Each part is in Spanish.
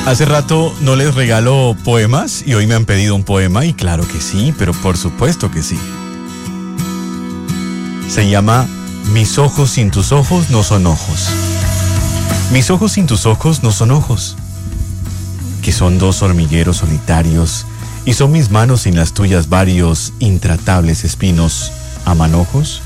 Hace rato no les regalo poemas y hoy me han pedido un poema y claro que sí, pero por supuesto que sí. Se llama Mis ojos sin tus ojos no son ojos. Mis ojos sin tus ojos no son ojos, que son dos hormigueros solitarios, y son mis manos sin las tuyas varios intratables espinos a manojos.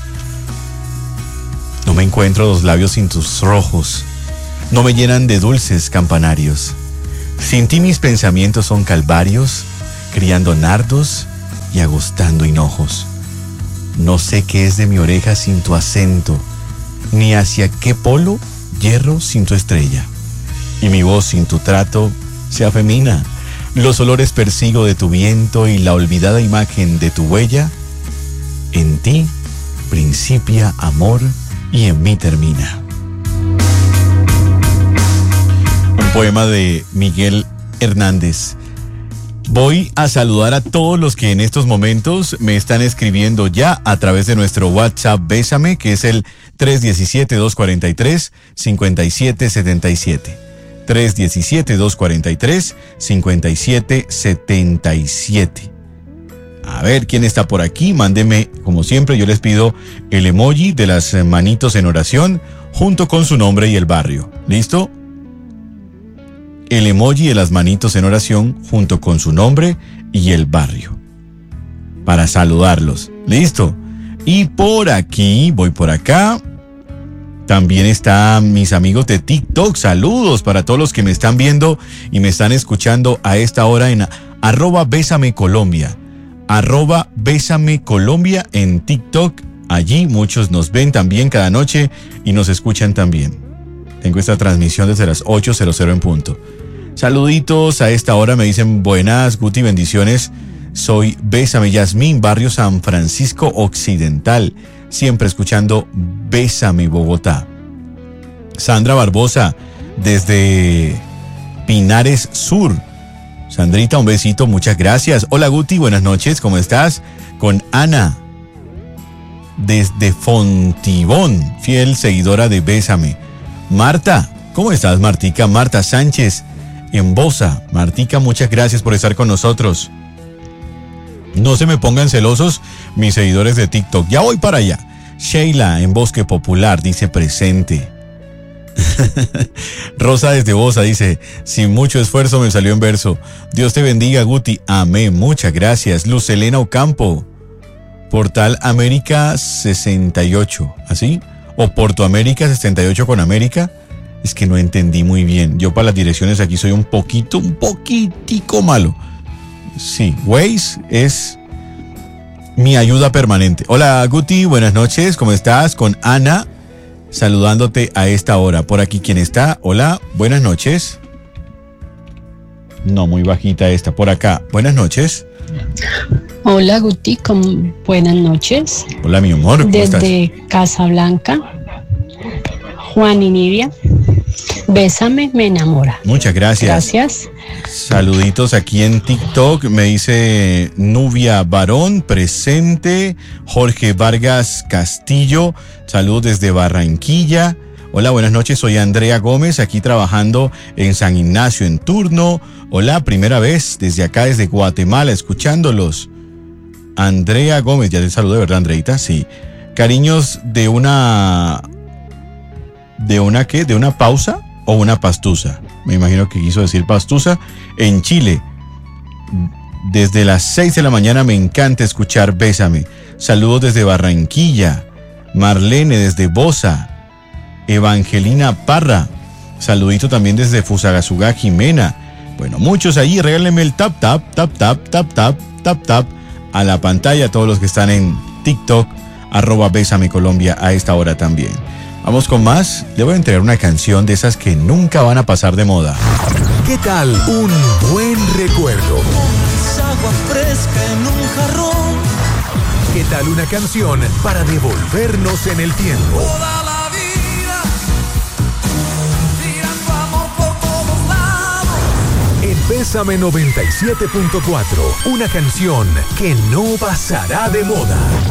No me encuentro los labios sin tus rojos, no me llenan de dulces campanarios. Sin ti mis pensamientos son calvarios, criando nardos y agostando hinojos. No sé qué es de mi oreja sin tu acento, ni hacia qué polo hierro sin tu estrella. Y mi voz sin tu trato se afemina. Los olores persigo de tu viento y la olvidada imagen de tu huella. En ti principia amor y en mí termina. Un poema de Miguel Hernández. Voy a saludar a todos los que en estos momentos me están escribiendo ya a través de nuestro WhatsApp Bésame, que es el 317-243-5777. 317-243-5777. A ver quién está por aquí. Mándeme, como siempre, yo les pido el emoji de las manitos en oración junto con su nombre y el barrio. ¿Listo? El emoji de las manitos en oración junto con su nombre y el barrio para saludarlos. ¿Listo? Y por aquí, voy por acá. También están mis amigos de TikTok. Saludos para todos los que me están viendo y me están escuchando a esta hora en @BésameColombia. @BésameColombia en TikTok. Allí muchos nos ven también cada noche y nos escuchan también. Tengo esta transmisión desde las 8:00 en punto. Saluditos a esta hora, me dicen buenas, Guti, bendiciones. Soy Bésame Yasmín, barrio San Francisco Occidental. Siempre escuchando Bésame Bogotá. Sandra Barbosa, desde Pinares Sur. Sandrita, un besito, muchas gracias. Hola Guti, buenas noches, ¿cómo estás? Con Ana, desde Fontibón, fiel seguidora de Bésame. Marta, ¿cómo estás, Martica? Marta Sánchez, en Bosa. Martica, muchas gracias por estar con nosotros. No se me pongan celosos mis seguidores de TikTok. Ya voy para allá. Sheila, en Bosque Popular, dice presente. Rosa desde Bosa dice, sin mucho esfuerzo me salió en verso. Dios te bendiga, Guti. Amén, muchas gracias. Luz Elena Ocampo, Portal América 68, ¿así? O Porto América 68 con América. Es que no entendí muy bien. Yo para las direcciones aquí soy un poquitico malo. Sí, Waze es mi ayuda permanente. Hola Guti, buenas noches, ¿cómo estás? Con Ana, saludándote a esta hora. Por aquí, ¿quién está? Hola, buenas noches. No, muy bajita esta. Por acá, buenas noches. Hola Guti, buenas noches. Hola mi amor, ¿cómo estás? Desde Casablanca, Juan y Nidia. Bésame, me enamora. Muchas gracias. Gracias. Saluditos aquí en TikTok. Me dice Nubia Barón, presente. Jorge Vargas Castillo, saludos desde Barranquilla. Hola, buenas noches, soy Andrea Gómez, aquí trabajando en San Ignacio en turno. Hola, primera vez desde acá, desde Guatemala, escuchándolos. Andrea Gómez, ya te saludo, ¿verdad, Andreita? Sí. Cariños de una... ¿De una qué? ¿De una pausa o una pastusa? Me imagino que quiso decir pastusa. En Chile, desde las 6 de la mañana me encanta escuchar Bésame. Saludos desde Barranquilla. Marlene desde Bosa. Evangelina Parra. Saludito también desde Fusagasugá, Jimena. Bueno, muchos allí. Regálenme el tap a la pantalla. Todos los que están en TikTok, @Bésame Colombia a esta hora también. Vamos con más. Le voy a entregar una canción de esas que nunca van a pasar de moda. ¿Qué tal un buen recuerdo? Agua fresca en un jarrón. ¿Qué tal una canción para devolvernos en el tiempo? Toda la vida, tirando amor por todos lados. En Bésame 97.4, una canción que no pasará de moda.